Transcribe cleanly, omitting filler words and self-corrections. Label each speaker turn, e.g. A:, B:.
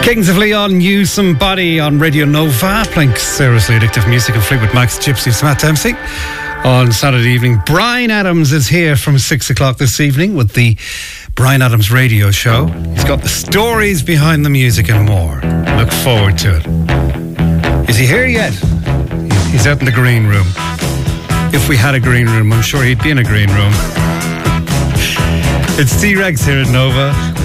A: Kings of Leon, Use Somebody on Radio Nova, playing seriously addictive music and Fleetwood Mac's Gypsy Smart Dempsey on Saturday evening. Brian Adams is here from 6 o'clock this evening with the Brian Adams Radio Show. He's got the stories behind the music and more. Look forward to it. Is he here yet? He's out in the green room. If we had a green room, I'm sure he'd be in a green room. It's T-Rex here at Nova.